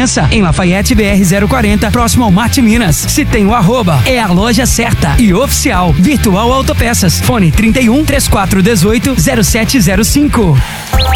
Renascença, em Lafayette BR 040, próximo ao Marte Minas. Se tem o arroba, é a loja certa e oficial. Virtual Autopeças. Fone 31 3418 0705.